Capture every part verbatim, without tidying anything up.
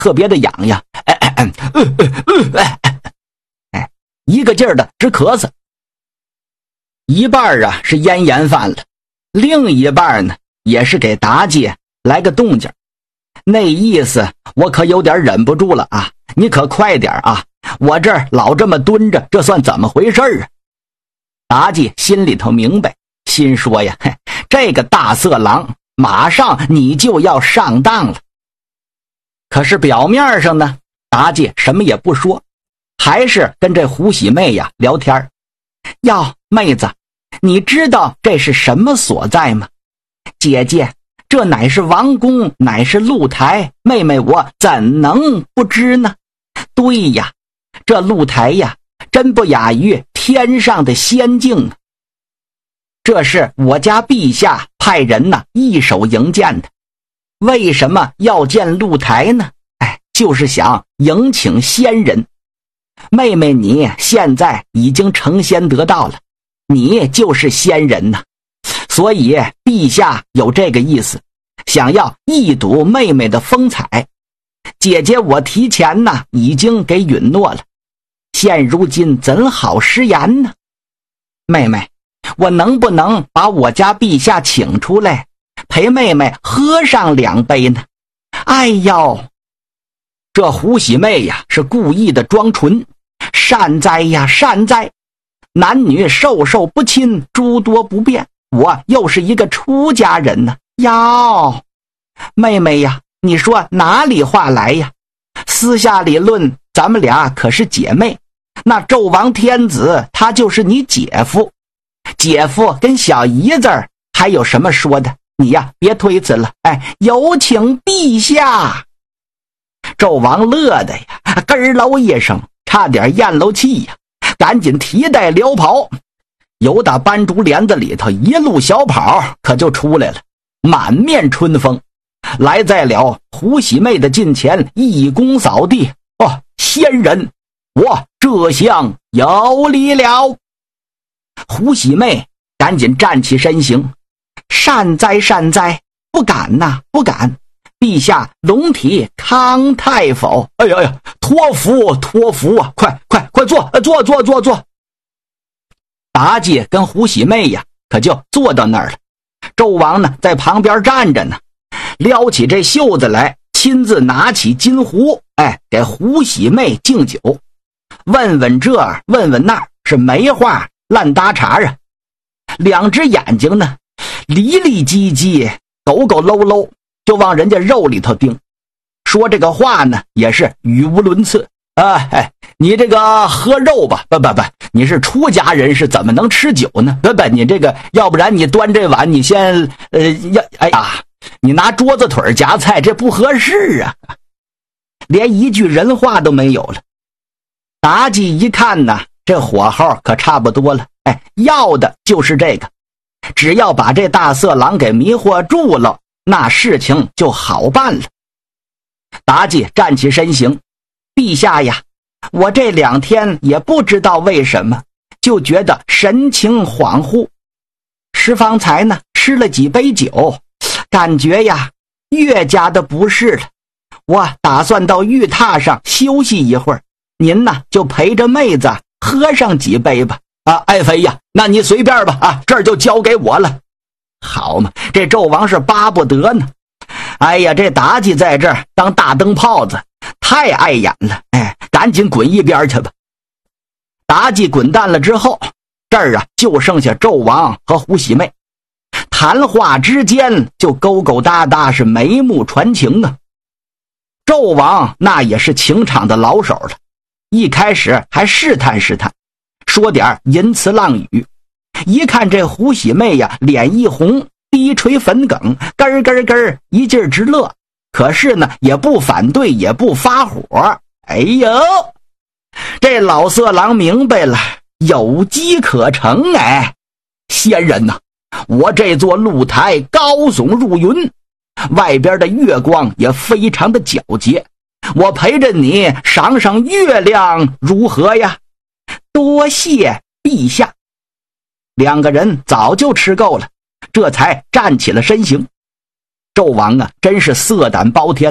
特别的痒痒，哎哎哎，呃呃呃哎，一个劲儿的直咳嗽。一半啊是咽炎犯了，另一半呢也是给妲己来个动静。那意思我可有点忍不住了啊，你可快点啊，我这儿老这么蹲着，这算怎么回事啊？妲己心里头明白，心说呀，嘿，这个大色狼马上你就要上当了。可是表面上呢，妲己什么也不说，还是跟这胡喜妹呀聊天。哟，妹子，你知道这是什么所在吗？姐姐，这乃是王宫，乃是露台，妹妹我怎能不知呢？对呀，这露台呀，真不亚于天上的仙境啊！这是我家陛下派人呢一手营建的。为什么要建露台呢？哎，就是想迎请仙人。妹妹你现在已经成仙得道了，你就是仙人呐。所以陛下有这个意思，想要一睹妹妹的风采。姐姐我提前呢已经给允诺了，现如今怎好食言呢？妹妹，我能不能把我家陛下请出来，陪妹妹喝上两杯呢？哎呦，这胡喜妹呀是故意的装纯，善哉呀善哉，男女授受不亲，诸多不便，我又是一个出家人呢。哟，妹妹呀，你说哪里话来呀？私下里论，咱们俩可是姐妹，那纣王天子他就是你姐夫，姐夫跟小姨子儿还有什么说的？你呀别推辞了，哎，有请陛下。纣王乐的呀咯儿喽一声，差点咽漏气呀，赶紧提带撩袍，由打斑竹帘子里头一路小跑，可就出来了，满面春风，来在了胡喜妹的近前，一躬扫地。哦，仙人，我这厢有礼了。胡喜妹赶紧站起身形，善哉善哉，不敢呐、啊、不敢，陛下龙体康泰否？哎呀呀，托福托福啊，快快快坐坐坐坐坐。妲己跟胡喜妹呀可就坐到那儿了，纣王呢在旁边站着呢，撩起这袖子来，亲自拿起金壶，哎，给胡喜妹敬酒，问问这问问那，是没话烂搭茬啊。两只眼睛呢离离唧唧，狗狗搂搂，就往人家肉里头盯，说这个话呢也是语无伦次啊。哎，你这个喝肉吧，不不不，你是出家人士，怎么能吃酒呢？不不，你这个要不然你端这碗，你先呃要哎呀，你拿桌子腿夹菜，这不合适啊。连一句人话都没有了。妲己一看呢，这火候可差不多了，哎，要的就是这个，只要把这大色狼给迷惑住了，那事情就好办了。妲己站起身形，陛下呀，我这两天也不知道为什么，就觉得神情恍惚。时方才呢吃了几杯酒，感觉呀越加的不适了。我打算到玉榻上休息一会儿，您呢就陪着妹子喝上几杯吧。啊，爱妃呀，那你随便吧，啊，这儿就交给我了。好嘛，这纣王是巴不得呢。哎呀，这妲己在这儿当大灯泡子，太碍眼了，哎，赶紧滚一边去吧。妲己滚蛋了之后，这儿啊就剩下纣王和胡喜妹，谈话之间就勾勾搭搭，是眉目传情啊。纣王那也是情场的老手了，一开始还试探试探，说点淫词浪语，一看这胡喜妹呀脸一红，低垂粉梗，咯咯咯一劲儿直乐，可是呢也不反对也不发火。哎呦，这老色狼明白了，有机可乘。哎，仙人呐、啊，我这座露台高耸入云，外边的月光也非常的皎洁，我陪着你赏赏月亮如何呀？多谢陛下。两个人早就吃够了，这才站起了身形。纣王啊真是色胆包天，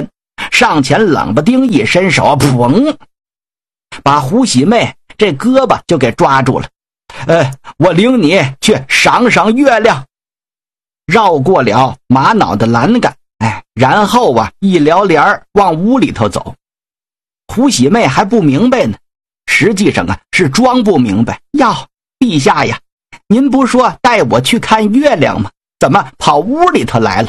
上前冷不丁一伸手，砰，把胡喜妹这胳膊就给抓住了。呃，我领你去赏赏月亮。绕过了玛瑙的栏杆，哎，然后啊，一撩帘往屋里头走。胡喜妹还不明白呢，实际上啊是装不明白。呀，陛下呀，您不说带我去看月亮吗？怎么跑屋里头来了？